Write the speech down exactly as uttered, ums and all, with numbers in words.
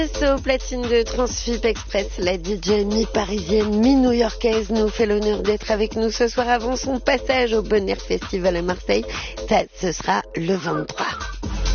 Au platine de Transfip Express, la D J mi-parisienne, mi-new-yorkaise nous fait l'honneur d'être avec nous ce soir avant son passage au Bonheur Festival à Marseille. Ça, ce sera le vingt-trois.